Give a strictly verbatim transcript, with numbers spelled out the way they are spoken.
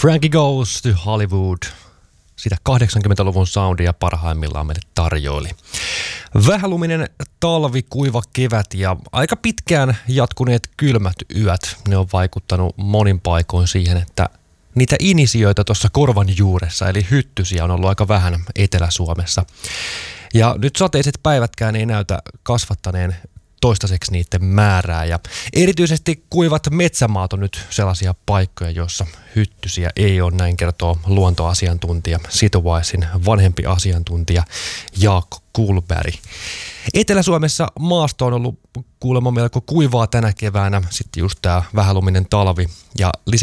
Frankie Goes to Hollywood. Sitä kahdeksankymmentäluvun soundia parhaimmillaan meille tarjoili. Vähäluminen talvi, kuiva kevät ja aika pitkään jatkuneet kylmät yöt. Ne on vaikuttanut monin paikoin siihen, että niitä inisioita tuossa korvan juuressa, eli hyttysiä, on ollut aika vähän Etelä-Suomessa. Ja nyt sateiset päivätkään ei näytä kasvattaneen toistaiseksi niiden määrää. Ja erityisesti kuivat metsämaat on nyt sellaisia paikkoja, joissa hyttysiä ei ole, näin kertoo luontoasiantuntija, Sitowisin vanhempi asiantuntija Jaakko Kullberg. Etelä-Suomessa maasto on ollut kuulemma melko kuivaa tänä keväänä, sitten just tämä vähäluminen talvi ja